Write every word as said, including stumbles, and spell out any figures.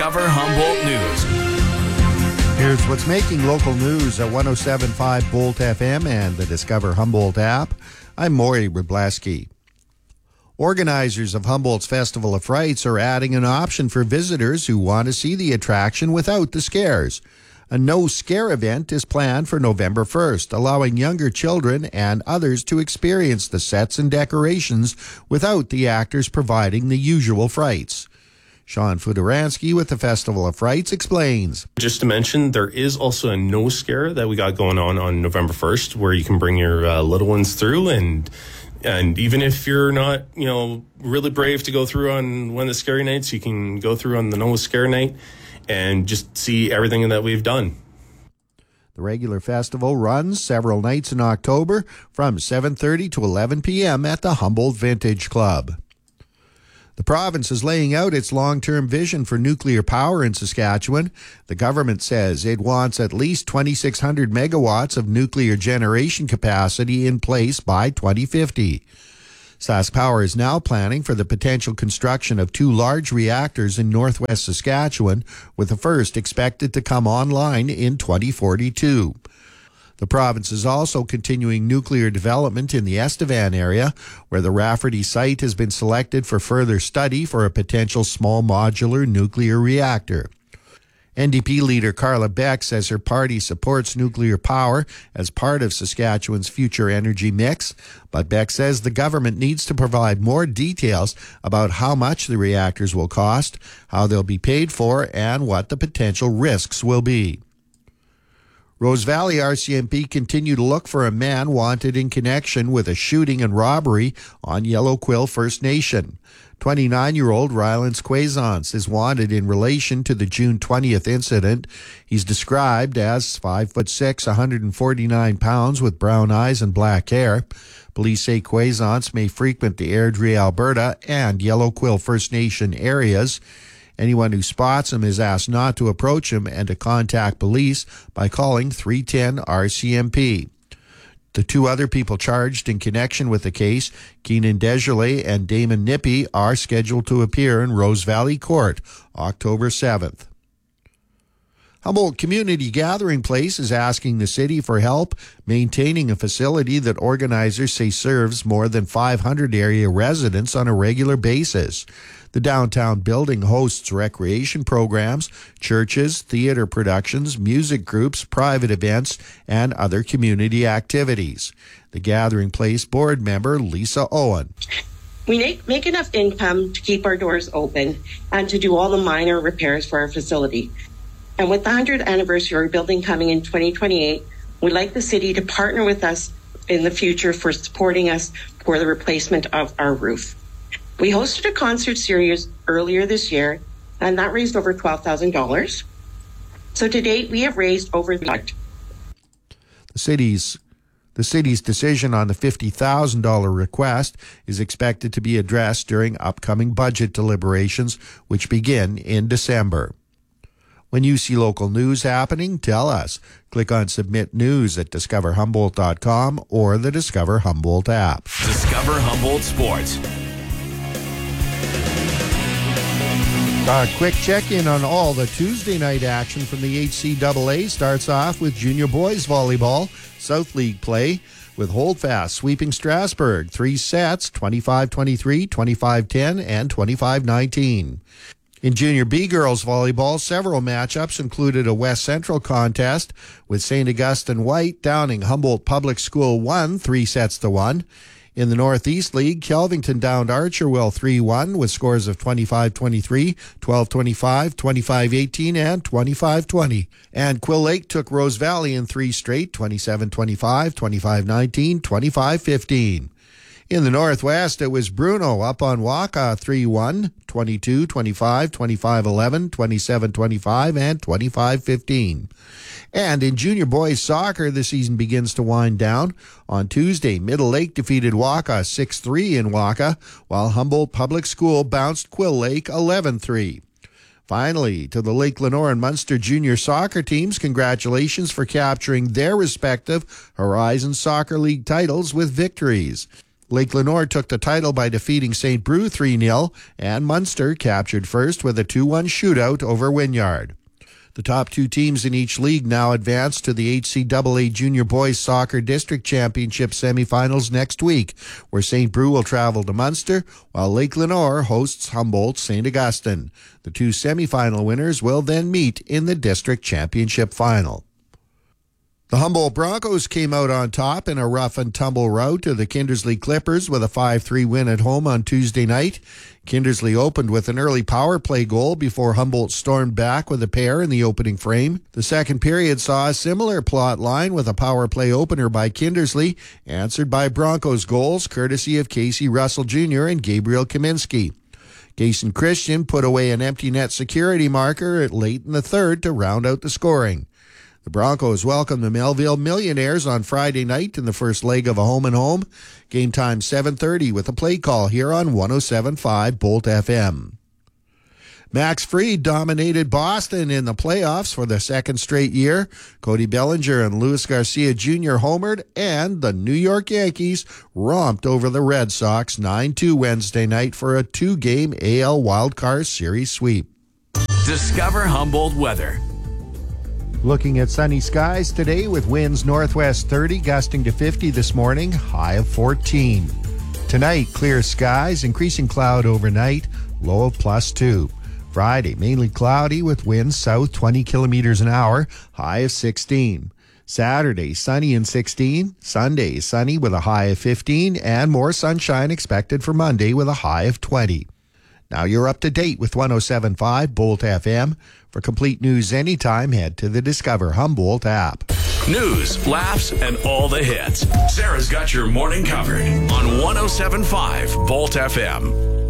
Discover Humboldt News. Here's what's making local news at one oh seven point five Bolt F M and the Discover Humboldt app. I'm Maury Wrobleski. Organizers of Humboldt's Festival of Frights are adding an option for visitors who want to see the attraction without the scares. A no-scare event is planned for November first, allowing younger children and others to experience the sets and decorations without the actors providing the usual frights. Sean Fudaransky with the Festival of Frights explains. Just to mention, there is also a no scare that we got going on on November first, where you can bring your uh, little ones through, and and even if you're not, you know, really brave to go through on one of the scary nights, you can go through on the no scare night and just see everything that we've done. The regular festival runs several nights in October from seven thirty to eleven p.m. at the Humboldt Vintage Club. The province is laying out its long-term vision for nuclear power in Saskatchewan. The government says it wants at least twenty-six hundred megawatts of nuclear generation capacity in place by twenty fifty. SaskPower is now planning for the potential construction of two large reactors in northwest Saskatchewan, with the first expected to come online in twenty forty-two. The province is also continuing nuclear development in the Estevan area, where the Rafferty site has been selected for further study for a potential small modular nuclear reactor. N D P leader Carla Beck says her party supports nuclear power as part of Saskatchewan's future energy mix, but Beck says the government needs to provide more details about how much the reactors will cost, how they'll be paid for, and what the potential risks will be. Rose Valley R C M P continue to look for a man wanted in connection with a shooting and robbery on Yellow Quill First Nation. twenty-nine-year-old Rylance Quaisance is wanted in relation to the June twentieth incident. He's described as five foot six, one hundred forty-nine pounds with brown eyes and black hair. Police say Quaisance may frequent the Airdrie, Alberta and Yellow Quill First Nation areas. Anyone who spots him is asked not to approach him and to contact police by calling three ten R C M P. The two other people charged in connection with the case, Keenan Desjardins and Damon Nippy, are scheduled to appear in Rose Valley Court October seventh. Humboldt Community Gathering Place is asking the city for help maintaining a facility that organizers say serves more than five hundred area residents on a regular basis. The downtown building hosts recreation programs, churches, theater productions, music groups, private events, and other community activities. The Gathering Place board member, Lisa Owen. We make enough income to keep our doors open and to do all the minor repairs for our facility. And with the one hundredth anniversary building coming in twenty twenty-eight, we'd like the city to partner with us in the future for supporting us for the replacement of our roof. We hosted a concert series earlier this year, and that raised over twelve thousand dollars. So to date, we have raised over the The city's The city's decision on the fifty thousand dollars request is expected to be addressed during upcoming budget deliberations, which begin in December. When you see local news happening, tell us. Click on Submit News at discover humboldt dot com or the Discover Humboldt app. Discover Humboldt Sports. A quick check-in on all the Tuesday night action from the H C A A starts off with junior boys volleyball, South League play, with Holdfast sweeping Strasbourg. Three sets, twenty-five twenty-three, twenty-five ten, and twenty-five nineteen. In Junior B girls volleyball, several matchups included a West Central contest with Saint Augustine White downing Humboldt Public School one, three sets to one. In the Northeast League, Kelvington downed Archerville three one with scores of twenty-five twenty-three, twelve twenty-five, twenty-five eighteen, and twenty-five twenty. And Quill Lake took Rose Valley in three straight, twenty-seven twenty-five, twenty-five nineteen, twenty-five fifteen. In the Northwest, it was Bruno up on Waka three one, twenty-two twenty-five, twenty-five eleven, twenty-seven twenty-five, and twenty-five fifteen. And in junior boys soccer, the season begins to wind down. On Tuesday, Middle Lake defeated Waka six three in Waka, while Humboldt Public School bounced Quill Lake eleven three. Finally, to the Lake Lenore and Munster junior soccer teams, congratulations for capturing their respective Horizon Soccer League titles with victories. Lake Lenore took the title by defeating Saint Brew three nil, and Munster captured first with a two one shootout over Wynyard. The top two teams in each league now advance to the H C A A Junior Boys Soccer District Championship semifinals next week, where Saint Brew will travel to Munster, while Lake Lenore hosts Humboldt Saint Augustine. The two semifinal winners will then meet in the district championship final. The Humboldt Broncos came out on top in a rough and tumble rout to the Kindersley Clippers with a five three win at home on Tuesday night. Kindersley opened with an early power play goal before Humboldt stormed back with a pair in the opening frame. The second period saw a similar plot line with a power play opener by Kindersley, answered by Broncos goals courtesy of Casey Russell Junior and Gabriel Kaminski. Jason Christian put away an empty net security marker at late in the third to round out the scoring. The Broncos welcome the Melville Millionaires on Friday night in the first leg of a home-and-home. Game time seven thirty with a play call here on one oh seven point five Bolt F M. Max Fried dominated Boston in the playoffs for the second straight year. Cody Bellinger and Luis Garcia Junior homered, and the New York Yankees romped over the Red Sox nine two Wednesday night for a two-game A L Wildcard Series sweep. Discover Humboldt weather. Looking at sunny skies today with winds northwest thirty, gusting to fifty this morning, high of fourteen. Tonight, clear skies, increasing cloud overnight, low of plus two. Friday, mainly cloudy with winds south twenty kilometers an hour, high of sixteen. Saturday, sunny and sixteen. Sunday, sunny with a high of fifteen, and more sunshine expected for Monday with a high of twenty. Now you're up to date with one oh seven point five Bolt F M. For complete news anytime, head to the Discover Humboldt app. News, laughs, and all the hits. Sarah's got your morning covered on one oh seven point five Bolt F M.